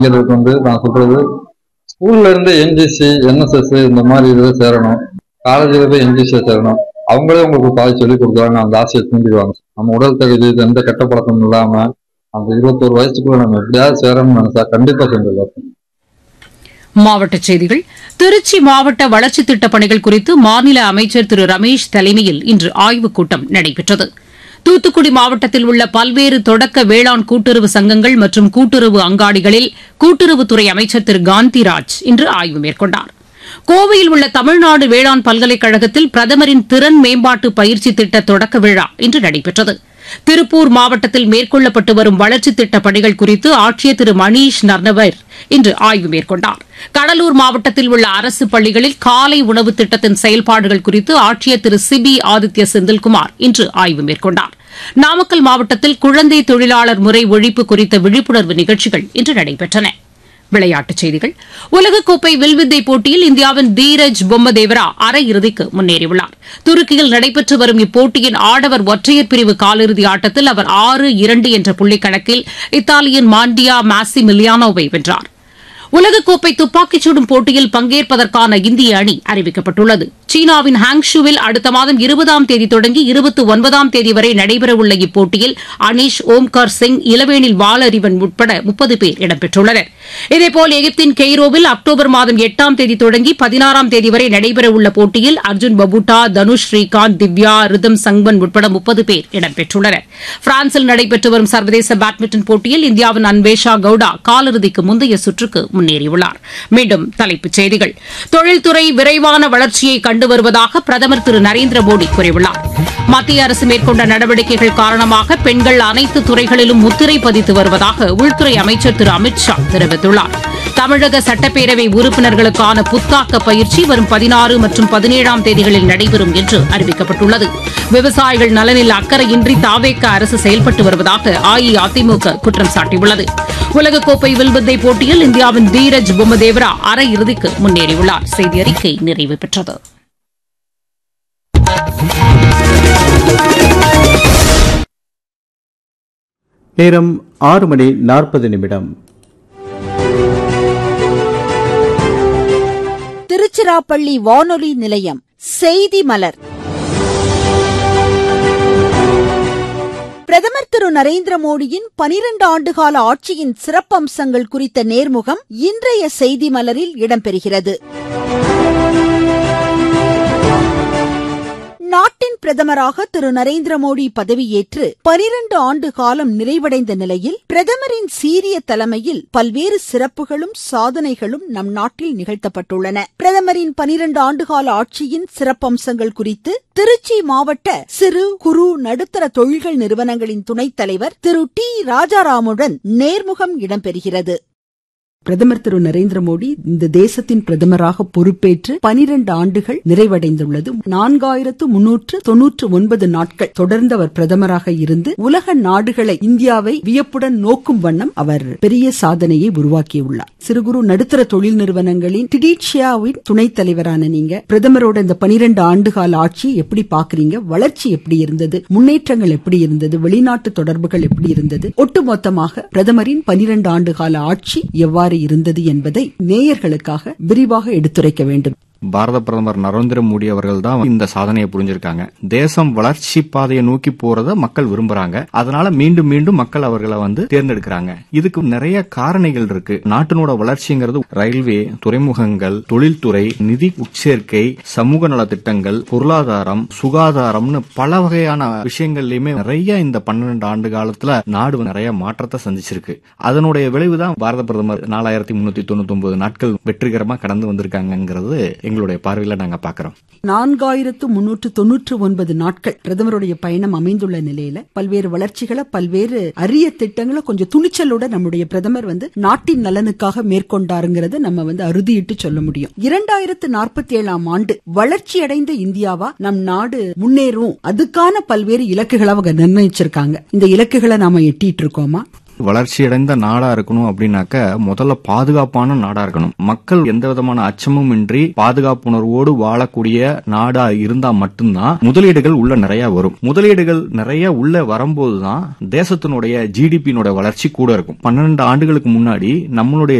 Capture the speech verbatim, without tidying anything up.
இதுக்கு வந்து நான் சொல்றது ஸ்கூல்ல இருந்து என்ஜிசி என்எஸ்எஸ் இந்த மாதிரி இதுல சேரணும், காலேஜ்ல போய் என்ஜிசி சேரணும். அவங்களே உங்களுக்கு பாதி சொல்லி கொடுக்குறாங்க, அந்த ஆசையை தூண்டிடுவாங்க. நம்ம உடல் தகுதி எந்த கெட்ட பழக்கம் இல்லாம அந்த இருபத்தோரு வயசுக்குள்ள நம்ம எப்படியாவது சேரணும்னு நினைச்சா கண்டிப்பா செஞ்சிடலாம். மாவட்டச் செய்திகள். திருச்சி மாவட்ட வளர்ச்சித் திட்டப் பணிகள் குறித்து மாநில அமைச்சர் திரு ரமேஷ் தலைமையில் இன்று ஆய்வுக் கூட்டம் நடைபெற்றது. தூத்துக்குடி மாவட்டத்தில் உள்ள பல்வேறு தொடக்க வேளாண் கூட்டுறவு சங்கங்கள் மற்றும் கூட்டுறவு அங்காடிகளில் கூட்டுறவுத்துறை அமைச்சர் திரு காந்திராஜ் இன்று ஆய்வு மேற்கொண்டார். கோவையில் உள்ள தமிழ்நாடு வேளாண் பல்கலைக்கழகத்தில் பிரதமரின் திறன் மேம்பாட்டு பயிற்சி திட்ட தொடக்க விழா இன்று நடைபெற்றது. திருப்பூர் மாவட்டத்தில் மேற்கொள்ளப்பட்டு வரும் வளர்ச்சித் திட்டப் பணிகள் குறித்து ஆட்சியர் திரு மணீஷ் நர்னவர் இன்று ஆய்வு மேற்கொண்டார். கடலூர் மாவட்டத்தில் உள்ள அரசு பள்ளிகளில் காலை உணவு திட்டத்தின் செயல்பாடுகள் குறித்து ஆட்சியர் திரு சிபி ஆதித்ய செந்தில்குமார் இன்று ஆய்வு மேற்கொண்டார். நாமக்கல் மாவட்டத்தில் குழந்தை தொழிலாளர் முறை ஒழிப்பு குறித்த விழிப்புணர்வு நிகழ்ச்சிகள் இன்று நடைபெற்றன. விளையாட்டுச் செய்திகள். உலகக்கோப்பை வில்வித்தை போட்டியில் இந்தியாவின் தீரஜ் பொம்மதேவரா அரையிறுதிக்கு முன்னேறியுள்ளார். துருக்கியில் நடைபெற்று வரும் இப்போட்டியின் ஆடவர் ஒற்றையர் பிரிவு காலிறுதி ஆட்டத்தில் அவர் ஆறு இரண்டு என்ற புள்ளிக் கணக்கில் இத்தாலியின் மாண்டியா மாசிமிலியானோவை வென்றார். உலகக்கோப்பை துப்பாக்கிச் சுடும் போட்டியில் பங்கேற்பதற்கான இந்திய அணி அறிவிக்கப்பட்டுள்ளது. சீனாவின் ஹாங்ஷுவில் அடுத்த மாதம் இருபதாம் தேதி தொடங்கி இருபத்தி ஒன்பதாம் தேதி வரை நடைபெறவுள்ள இப்போட்டியில் அனீஷ், ஓம்கார் சிங், இளவேனில் வாலறிவன் உட்பட முப்பது பேர் இடம்பெற்றுள்ளனர். இதேபோல் எகிப்தின் கெய்ரோவில் அக்டோபர் மாதம் எட்டாம் தேதி தொடங்கி பதினாறாம் தேதி வரை நடைபெறவுள்ள போட்டியில் அர்ஜுன் பபுட்டா, தனுஷ், ஸ்ரீகாந்த், திவ்யா, ரிதம் சங்வன் உட்பட முப்பது பேர் இடம்பெற்றுள்ளனர். பிரான்சில் நடைபெற்று வரும் சர்வதேச பேட்மிண்டன் போட்டியில் இந்தியாவின் அன்வேஷா கவுடா காலிறுதிக்கு முந்தைய சுற்றுக்கு முன்னேறியுள்ளார். மீண்டும் தலைப்புச் செய்திகள். தொழில்துறை விரைவான வளர்ச்சியை கண்டு வருவதாக பிரதமர் திரு நரேந்திர மோடி கூறியுள்ளார். மத்திய அரசு மேற்கொண்ட நடவடிக்கைகள் காரணமாக பெண்கள் அனைத்து துறைகளிலும் முத்திரை பதித்து வருவதாக உள்துறை அமைச்சர் திரு அமித் ஷா தெரிவித்துள்ளார். தமிழக சட்டப்பேரவை உறுப்பினர்களுக்கான புத்தாக்க பயிற்சி வரும் பதினாறு மற்றும் பதினேழாம் தேதிகளில் நடைபெறும் என்று அறிவிக்கப்பட்டுள்ளது. விவசாயிகள் நலனில் அக்கறையின்றி தாவேக அரசு செயல்பட்டு வருவதாக அஇஅதிமுக குற்றம் சாட்டியுள்ளது. உலகக்கோப்பை வில்வித்தை போட்டியில் இந்தியாவின் தீரஜ் பொம்மதேவரா அரையிறுதிக்கு முன்னேறியுள்ளார். செய்தி அறிக்கை நிறைவு பெற்றது. நேரம் ஆறு மணி நாற்பது நிமிடம். திருச்சிராப்பள்ளி வானொலி நிலையம் செய்தி மலர். பிரதமர் திரு நரேந்திர மோடியின் பனிரண்டு ஆண்டுகால ஆட்சியின் சிறப்பம்சங்கள் குறித்த நேர்முகம் இன்றைய செய்தி மலரில் இடம்பெறுகிறது. நாட்டின் பிரதமராக திரு நரேந்திர மோடி பதவியேற்று பனிரண்டு ஆண்டு காலம் நிறைவடைந்த நிலையில் பிரதமரின் சீரிய தலைமையில் பல்வேறு சிறப்புகளும் சாதனைகளும் நம் நாட்டில் நிகழ்த்தப்பட்டுள்ளன. பிரதமரின் பனிரண்டு ஆண்டுகால ஆட்சியின் சிறப்பம்சங்கள் குறித்து திருச்சி மாவட்ட சிறு குறு நடுத்தர தொழில்கள் நிறுவனங்களின் துணைத் தலைவர் திரு டி ராஜாராமுடன் நேர்முகம் இடம்பெறுகிறது. பிரதமர் திரு நரேந்திர மோடி இந்த தேசத்தின் பிரதமராக பொறுப்பேற்று பனிரண்டு ஆண்டுகள் நிறைவடைந்துள்ளது. நான்காயிரத்து முன்னூற்று தொன்னூற்று ஒன்பது நாட்கள் தொடர்ந்து அவர் பிரதமராக இருந்து உலக நாடுகளை, இந்தியாவை வியப்புடன் நோக்கும் வண்ணம் அவர் பெரிய சாதனையை உருவாக்கியுள்ளார். சிறு குறு நடுத்தர தொழில் நிறுவனங்களின் டிடிஷியாவின் துணைத் தலைவரான நீங்க பிரதமரோட இந்த பனிரண்டு ஆண்டுகால ஆட்சியை எப்படி பாக்குறீங்க? வளர்ச்சி எப்படி இருந்தது? முன்னேற்றங்கள் எப்படி இருந்தது? வெளிநாட்டு தொடர்புகள் எப்படி இருந்தது? ஒட்டுமொத்தமாக பிரதமரின் பனிரண்டு ஆண்டுகால ஆட்சி எவ்வாறு இருந்தது என்பதை நேயர்களுக்காக விரிவாக எடுத்துரைக்க வேண்டும். பாரத பிரதமர் நரேந்திர மோடி அவர்கள் தான் இந்த சாதனையை புரிஞ்சிருக்காங்க. தேசம் வளர்ச்சி பாதையை நோக்கி போறத மக்கள் விரும்புறாங்க. அதனால மீண்டும் மீண்டும் மக்கள் அவர்களை வந்து தேர்ந்தெடுக்கிறாங்க. இதுக்கு நிறைய காரணிகள் இருக்கு. நாட்டினோட வளர்ச்சிங்கிறது ரயில்வே, துறைமுகங்கள், தொழில்துறை, நிதி உட்சேர்க்கை, சமூக நலத்திட்டங்கள், பொருளாதாரம், சுகாதாரம்னு பல வகையான விஷயங்கள்லயுமே நிறைய இந்த பன்னிரண்டு ஆண்டு காலத்துல நாடு நிறைய மாற்றத்தை சந்திச்சிருக்கு. அதனுடைய விளைவுதான் பாரத பிரதமர் நாலாயிரத்தி முன்னூத்தி தொண்ணூத்தி ஒன்பது நாட்கள் வெற்றிகரமா கடந்து வந்திருக்காங்கிறது எங்களுடைய பார்வையில நாங்க பாக்கிறோம். நான்காயிரத்து முன்னூற்று தொன்னூற்று ஒன்பது நாட்கள் பிரதமருடைய பயணம் அமைந்துள்ள நிலையில பல்வேறு வளர்ச்சிகளை, பல்வேறு அரிய திட்டங்களை கொஞ்சம் துணிச்சலோட நம்முடைய பிரதமர் வந்து நாட்டின் நலனுக்காக மேற்கொண்டாருங்கிறது நம்ம வந்து அறுதியிட்டு சொல்ல முடியும். இரண்டாயிரத்து நாற்பத்தி ஏழாம் ஆண்டு வளர்ச்சி அடைந்த இந்தியாவா நம் நாடு முன்னேறும், அதுக்கான பல்வேறு இலக்குகளை அவங்க நிர்ணயிச்சிருக்காங்க. இந்த இலக்குகளை நாம எட்டிட்டு இருக்கோமா? வளர்ச்சியடைந்த நாடா இருக்கணும் அப்படின்னாக்க முதல்ல பாதுகாப்பான நாடா இருக்கணும். மக்கள் எந்த விதமான அச்சமும் இன்றி பாதுகாப்புணர்வோடு வாழக்கூடிய நாடா இருந்தா மட்டும்தான் முதலீடுகள் உள்ள நிறைய வரும். முதலீடுகள் நிறைய உள்ள வரும்போதுதான் தேசத்தினுடைய ஜிடிபியினுடைய வளர்ச்சி கூட இருக்கும். பன்னிரண்டு ஆண்டுகளுக்கு முன்னாடி நம்மளுடைய